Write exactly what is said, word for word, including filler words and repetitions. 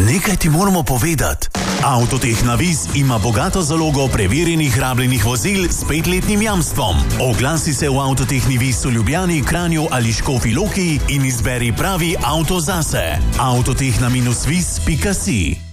Nekaj ti moramo povedati. Avtotehna Vis ima bogato zalogo preverjenih rabljenih vozil s petletnim jamstvom. Oglasi se v Avtotehni Vis v Ljubljani, Kranju ali Škofji Loki in izberi pravi avto zase. avtotehna vis pika si